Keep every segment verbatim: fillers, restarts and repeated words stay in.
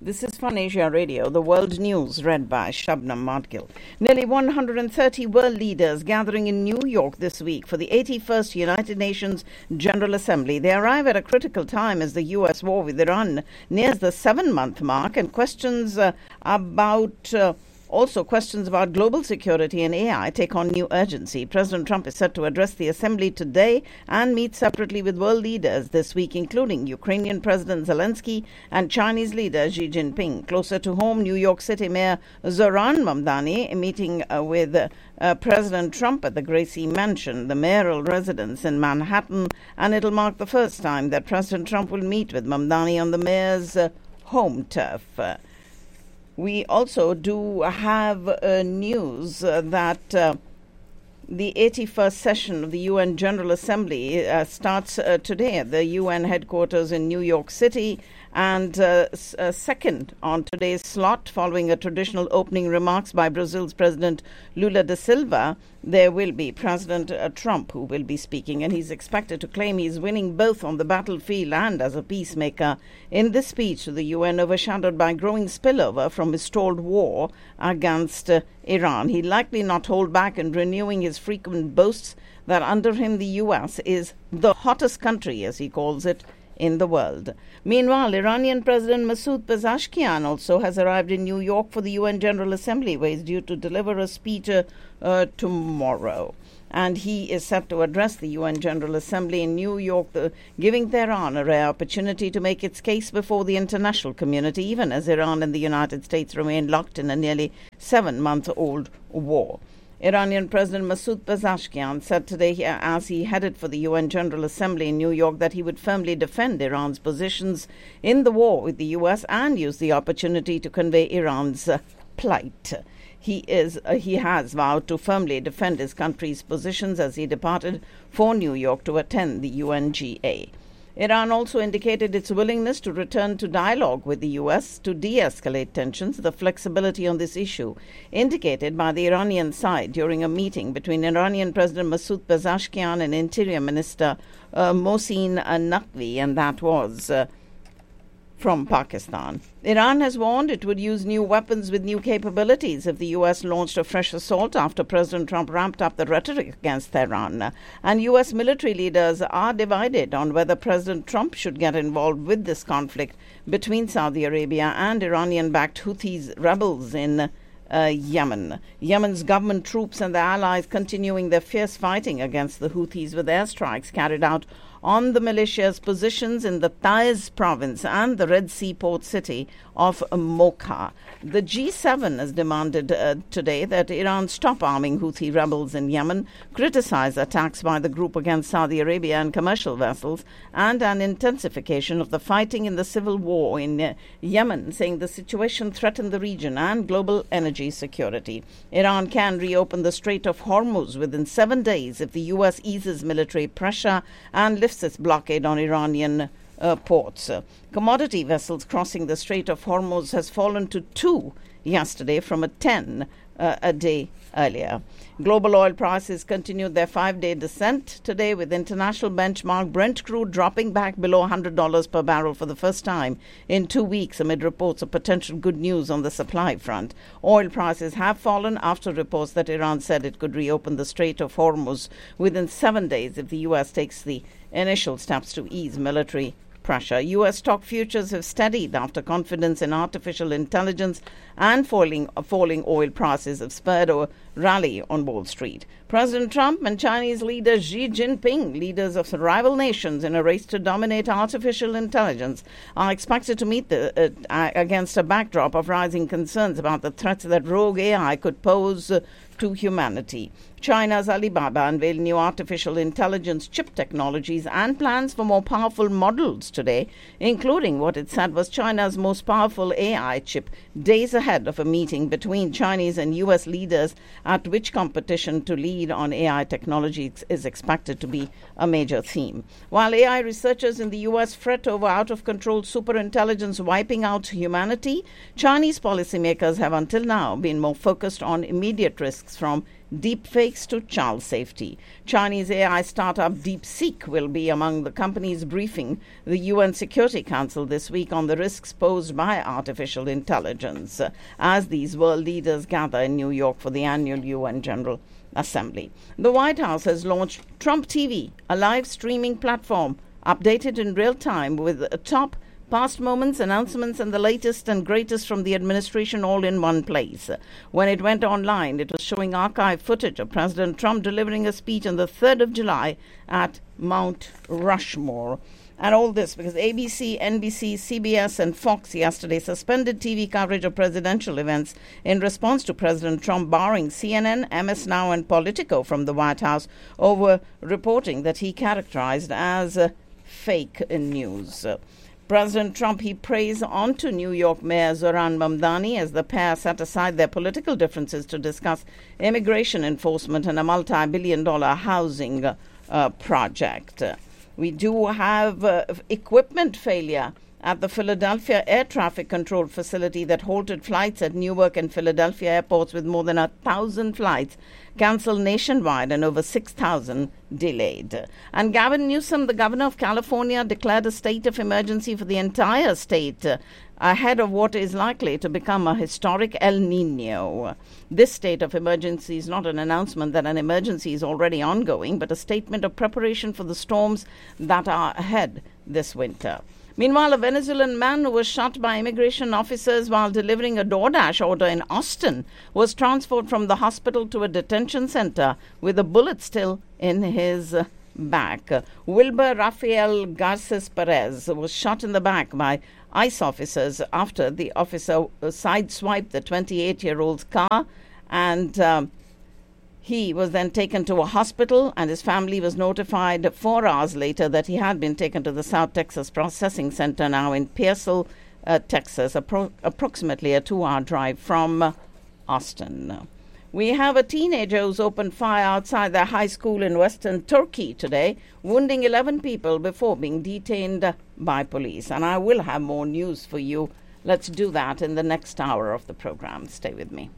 This is Fun Asia Radio, the world news read by Shabnam Madgil. Nearly one hundred thirty world leaders gathering in New York this week for the eighty-first United Nations General Assembly. They arrive at a critical time as the U S war with Iran nears the seven-month mark, and questions uh, about... Uh, Also, questions about global security and A I take on new urgency. President Trump is set to address the assembly today and meet separately with world leaders this week, including Ukrainian President Zelensky and Chinese leader Xi Jinping. Closer to home, New York City Mayor Zohran Mamdani meeting uh, with uh, President Trump at the Gracie Mansion, the mayoral residence in Manhattan, and it'll mark the first time that President Trump will meet with Mamdani on the mayor's uh, home turf. Uh, We also do have uh, news uh, that uh, the eighty-first session of the U N General Assembly uh, starts uh, today at the U N headquarters in New York City. And uh, s- uh, second on today's slot, following a traditional opening remarks by Brazil's President Lula da Silva, there will be President uh, Trump who will be speaking, and he's expected to claim he's winning both on the battlefield and as a peacemaker. In this speech to the U N, overshadowed by growing spillover from his stalled war against uh, Iran, he'll likely not hold back in renewing his frequent boasts that under him the U S is the hottest country, as he calls it, in the world. Meanwhile, Iranian President Masoud Pezeshkian also has arrived in New York for the U N General Assembly, where he's due to deliver a speech uh, uh, tomorrow. And he is set to address the U N General Assembly in New York, the, giving Tehran a rare opportunity to make its case before the international community, even as Iran and the United States remain locked in a nearly seven-month-old war. Iranian President Masoud Pezeshkian said today, as he headed for the U N General Assembly in New York, that he would firmly defend Iran's positions in the war with the U S and use the opportunity to convey Iran's uh, plight. He is uh, he has vowed to firmly defend his country's positions as he departed for New York to attend the U N G A. Iran also indicated its willingness to return to dialogue with the U S to de-escalate tensions, the flexibility on this issue indicated by the Iranian side during a meeting between Iranian President Masoud Pezeshkian and Interior Minister uh, Mohsin Naqvi, and that was uh, from Pakistan. Iran has warned it would use new weapons with new capabilities if the U S launched a fresh assault after President Trump ramped up the rhetoric against Tehran. And U S military leaders are divided on whether President Trump should get involved with this conflict between Saudi Arabia and Iranian-backed Houthis rebels in Uh, Yemen. Yemen's government troops and their allies continuing their fierce fighting against the Houthis with airstrikes carried out on the militia's positions in the Taiz province and the Red Sea port city of Mocha. The G seven has demanded uh, today that Iran stop arming Houthi rebels in Yemen, criticize attacks by the group against Saudi Arabia and commercial vessels, and an intensification of the fighting in the civil war in uh, Yemen, saying the situation threatened the region and global energy security. Iran can reopen the Strait of Hormuz within seven days if the U S eases military pressure and lifts its blockade on Iranian uh, ports. Uh, commodity vessels crossing the Strait of Hormuz has fallen to two yesterday from a ten uh, a day earlier. Global oil prices continued their five-day descent today, with international benchmark Brent crude dropping back below one hundred dollars per barrel for the first time in two weeks amid reports of potential good news on the supply front. Oil prices have fallen after reports that Iran said it could reopen the Strait of Hormuz within seven days if the U S takes the initial steps to ease military pressure. U S stock futures have steadied after confidence in artificial intelligence and falling, falling oil prices have spurred a rally on Wall Street. President Trump and Chinese leader Xi Jinping, leaders of rival nations in a race to dominate artificial intelligence, are expected to meet the, uh, against a backdrop of rising concerns about the threats that rogue A I could pose uh, to humanity. China's Alibaba unveiled new artificial intelligence chip technologies and plans for more powerful models today, including what it said was China's most powerful A I chip, days ahead of a meeting between Chinese and U S leaders at which competition to lead lead on A I technology is expected to be a major theme. While A I researchers in the U S fret over out-of-control superintelligence wiping out humanity, Chinese policymakers have until now been more focused on immediate risks from deepfakes to child safety. Chinese A I startup DeepSeek will be among the companies briefing the U N Security Council this week on the risks posed by artificial intelligence uh, as these world leaders gather in New York for the annual U N General Assembly. The White House has launched Trump T V, a live streaming platform updated in real time with a top past moments, announcements, and the latest and greatest from the administration all in one place. When it went online, it was showing archive footage of President Trump delivering a speech on the third of July at Mount Rushmore. And all this because A B C, N B C, C B S, and Fox yesterday suspended T V coverage of presidential events in response to President Trump barring C N N, M S Now, and Politico from the White House over reporting that he characterized as uh, fake news. President Trump, he praised on to New York Mayor Zohran Mamdani as the pair set aside their political differences to discuss immigration enforcement and a multi-billion dollar housing uh, project. We do have uh, equipment failure at the Philadelphia air traffic control facility that halted flights at Newark and Philadelphia airports, with more than a thousand flights cancelled nationwide and over six thousand delayed. And Gavin Newsom, the governor of California, declared a state of emergency for the entire state uh, ahead of what is likely to become a historic El Nino. This state of emergency is not an announcement that an emergency is already ongoing, but a statement of preparation for the storms that are ahead this winter. Meanwhile, a Venezuelan man who was shot by immigration officers while delivering a DoorDash order in Austin was transferred from the hospital to a detention center with a bullet still in his uh, back. Wilber Rafael Garces Perez was shot in the back by ICE officers after the officer uh, sideswiped the twenty-eight-year-old's car, and um, he was then taken to a hospital, and his family was notified four hours later that he had been taken to the South Texas Processing Center, now in Pearsall, uh, Texas, appro- approximately a two-hour drive from uh, Austin. We have a teenager who's opened fire outside their high school in western Turkey today, wounding eleven people before being detained uh, by police. And I will have more news for you. Let's do that in the next hour of the program. Stay with me.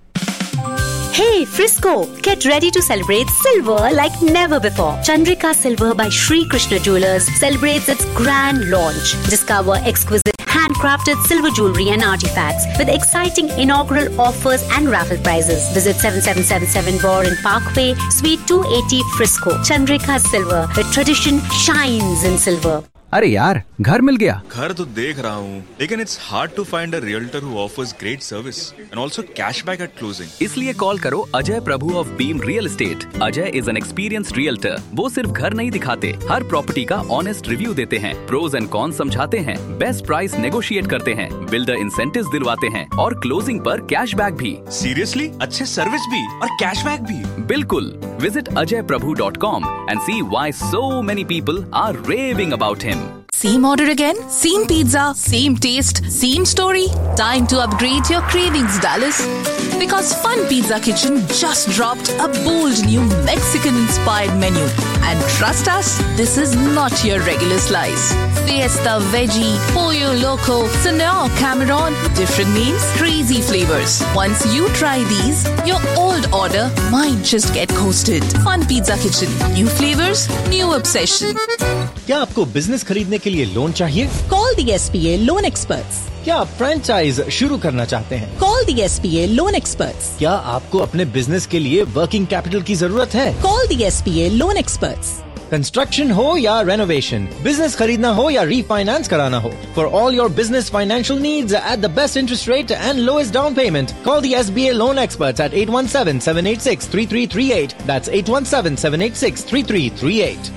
Hey Frisco, get ready to celebrate silver like never before. Chandrika Silver by Sri Krishna Jewelers celebrates its grand launch. Discover exquisite handcrafted silver jewelry and artifacts with exciting inaugural offers and raffle prizes. Visit seven seven seven seven Warren Parkway, Suite two eighty, Frisco. Chandrika Silver, where tradition shines in silver. अरे यार, घर मिल गया। घर तो देख रहा हूँ, लेकिन it's hard to find a realtor who offers great service and also cashback at closing. इसलिए कॉल करो अजय प्रभु of beam real estate. Ajay is an experienced realtor. वो सिर्फ घर नहीं दिखाते, हर प्रॉपर्टी का ऑनेस्ट रिव्यू देते हैं, प्रोज एंड कॉन्स समझाते हैं, बेस्ट प्राइस नेगोशिएट करते हैं, बिल्डर इंसेंटिव्स दिलवाते हैं और क्लोजिंग पर कैशबैक भी। सीरियसली, अच्छे सर्विस भी और कैशबैक भी। बिल्कुल। Visit ajay prabhu dot com and see why so many people are raving about him. Same order again? Same pizza? Same taste? Same story? Time to upgrade your cravings, Dallas. Because Fun Pizza Kitchen just dropped a bold new Mexican-inspired menu. And trust us, this is not your regular slice. Fiesta Veggie, Pollo Loco, Senor Cameron, different names, crazy flavors. Once you try these, your old order might just get coasted. Fun Pizza Kitchen. New flavors, new obsession. क्या आपको business खरीदने के लिए loan चाहिए? Call the S B A Loan Experts. क्या आप franchise शुरू करना चाहते हैं? Call the S B A Loan Experts. क्या आपको अपने बिजनेस के लिए वर्किंग कैपिटल की जरूरत है? Call the S B A Loan Experts. Construction हो या रेनोवेशन, बिजनेस खरीदना हो या रीफाइनेंस कराना हो, for all your business financial needs at the best interest rate and lowest down payment, call the S B A loan experts eight eight one seven, seven eight six, three three three eight. That's eight one seven, seven eight six, three three three eight.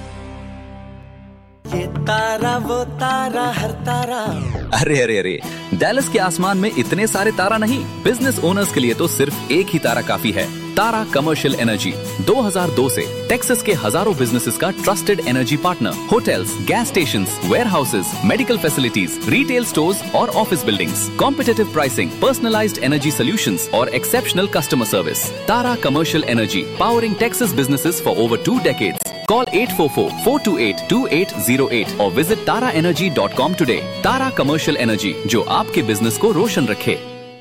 ये तारा वो तारा हर तारा। अरे अरे अरे, Dallas के आसमान में इतने सारे तारा नहीं, बिजनेस ओनर्स के लिए तो सिर्फ एक ही तारा काफी है। तारा कमर्शियल एनर्जी दो हज़ार दो से टेक्सास के हजारों बिजनेसेस का trusted energy partner. Hotels, gas stations, warehouses, medical facilities, retail stores और office buildings, competitive pricing, personalised energy solutions और exceptional customer service. Tara commercial energy, powering Texas businesses for over two decades. Call eight four four, four two eight, two eight zero eight or visit tara energy dot com today. Tara Commercial Energy, जो आपके business को रोशन रखे।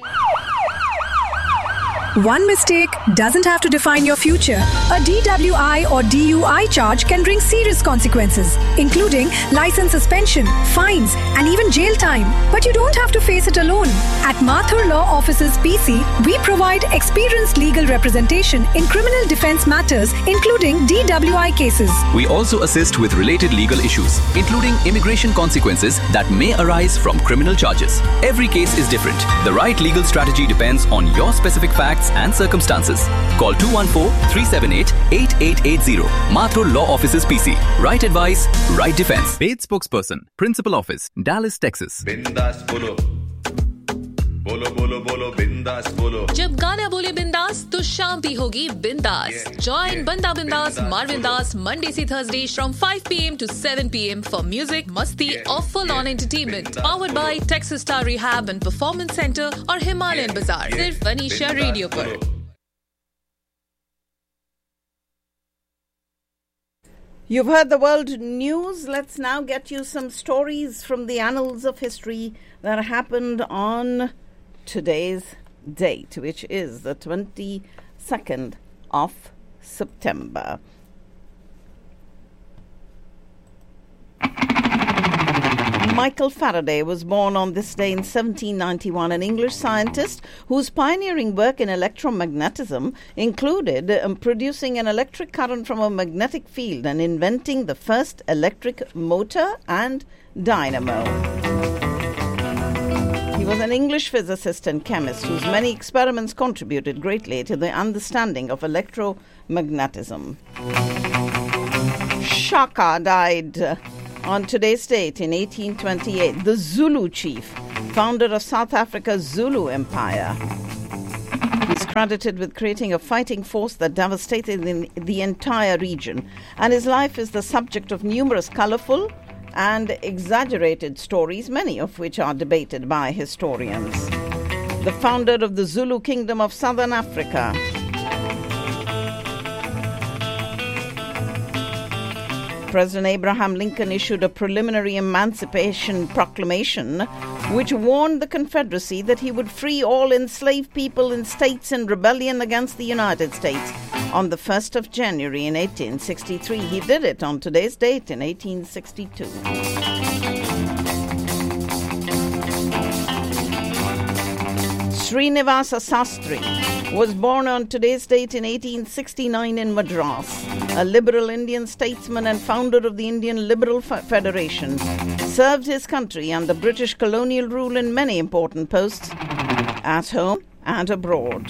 One mistake doesn't have to define your future. A D W I or D U I charge can bring serious consequences, including license suspension, fines, and even jail time. But you don't have to face it alone. At Mathur Law Offices P C, we provide experienced legal representation in criminal defense matters, including D W I cases. We also assist with related legal issues, including immigration consequences that may arise from criminal charges. Every case is different. The right legal strategy depends on your specific facts and circumstances. Call two one four, three seven eight, eight eight eight zero. Mathur Law Offices P C. Right advice, right defense. Paid spokesperson, Principal Office, Dallas, Texas. बिंदास बोलो बोलो बोलो बोलो बिंदास बोलो। जब गाना बोले बिंदास तो शाम भी होगी बिंदास। Join Banda Bindas Marvin Das Monday से Thursday from five p m to seven p m for music, masti or full-on entertainment. Powered by Texas Star Rehab and Performance Center और Himalayan Bazaar. सिर्फ Anisha Radio पर। You've heard the world news. Let's now get you some stories from the annals of history that happened on today's date, which is the twenty-second of September. Michael Faraday was born on this day in seventeen ninety-one, an English scientist whose pioneering work in electromagnetism included um, producing an electric current from a magnetic field and inventing the first electric motor and dynamo. He was an English physicist and chemist whose many experiments contributed greatly to the understanding of electromagnetism. Shaka died uh, on today's date in eighteen twenty-eight, the Zulu chief, founder of South Africa's Zulu Empire. He's credited with creating a fighting force that devastated in the entire region, and his life is the subject of numerous colorful and exaggerated stories, many of which are debated by historians. The founder of the Zulu Kingdom of Southern Africa. President Abraham Lincoln issued a preliminary Emancipation Proclamation which warned the Confederacy that he would free all enslaved people in states in rebellion against the United States on the first of January in eighteen sixty-three. He did it on today's date in eighteen sixty-two. Srinivasa Sastry was born on today's date in eighteen sixty-nine in Madras, a liberal Indian statesman and founder of the Indian Liberal Federation. Served his country under British colonial rule in many important posts at home and abroad.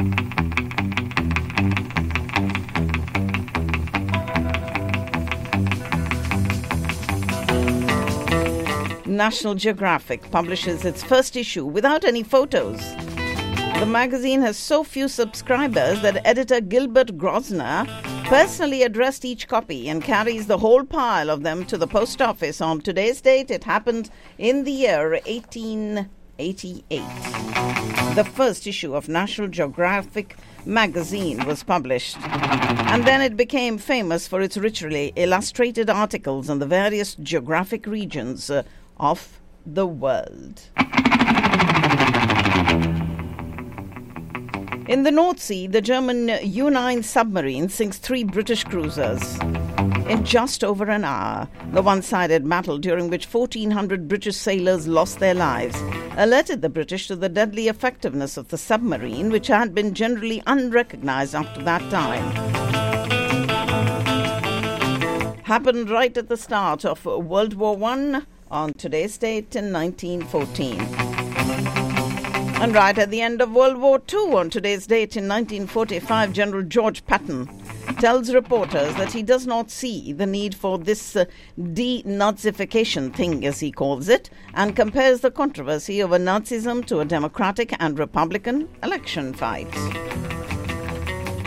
National Geographic publishes its first issue without any photos. The magazine has so few subscribers that editor Gilbert Grosvenor personally addressed each copy and carries the whole pile of them to the post office. On today's date, it happened in the year eighteen eighty-eight. The first issue of National Geographic magazine was published, and then it became famous for its richly illustrated articles on the various geographic regions uh, of the world. In the North Sea, the German U nine submarine sinks three British cruisers in just over an hour. The one-sided battle, during which fourteen hundred British sailors lost their lives, alerted the British to the deadly effectiveness of the submarine, which had been generally unrecognized up to that time. Happened right at the start of World War One on today's date in nineteen fourteen. And right at the end of World War Two, on today's date in nineteen forty-five, General George Patton tells reporters that he does not see the need for this uh, denazification thing, as he calls it, and compares the controversy over Nazism to a democratic and republican election fight.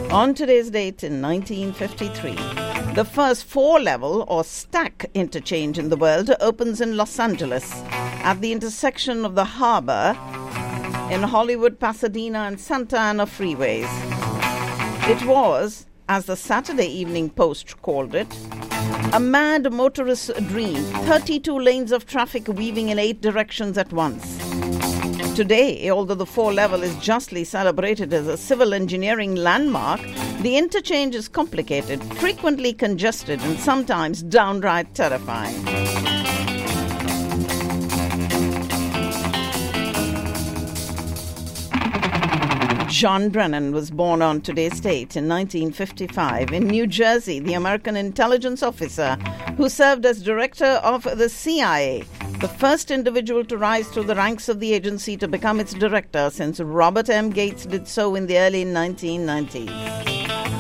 On today's date in nineteen fifty-three, the first four-level or stack interchange in the world opens in Los Angeles at the intersection of the harbor in Hollywood, Pasadena and Santa Ana freeways. It was, as the Saturday Evening Post called it, a mad motorist's dream, thirty-two lanes of traffic weaving in eight directions at once. Today, although the four-level is justly celebrated as a civil engineering landmark, the interchange is complicated, frequently congested, and sometimes downright terrifying. John Brennan was born on today's date in nineteen fifty-five in New Jersey, the American intelligence officer who served as director of the C I A, the first individual to rise through the ranks of the agency to become its director since Robert M. Gates did so in the early nineteen nineties.